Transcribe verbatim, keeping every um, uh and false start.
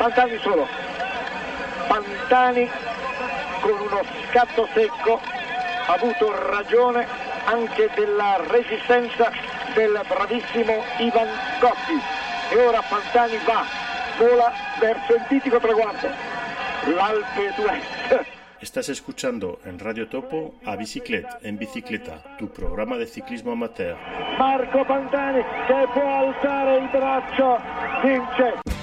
Pantani solo, Pantani con uno scatto secco ha avuto ragione anche della resistenza del bravissimo Ivan Gotti, e ora Pantani va, vola verso il mitico traguardo, l'Alpe d'Huez. Estás escuchando en Radio Topo a Bicicleta en Bicicleta, tu programa de ciclismo amateur. Marco Pantani che può alzare il braccio, vince.